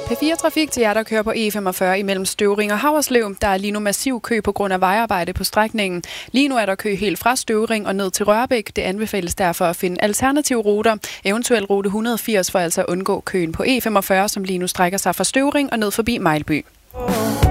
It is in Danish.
P4-trafik til jer, der kører på E45 imellem Støvring og Haverslev. Der er lige nu massiv kø på grund af vejarbejde på strækningen. Lige nu er der kø helt fra Støvring og ned til Rørbæk. Det anbefales derfor at finde alternative ruter. Eventuelt rute 180 for altså at undgå køen på E45, som lige nu strækker sig fra Støvring og ned forbi Mejlby.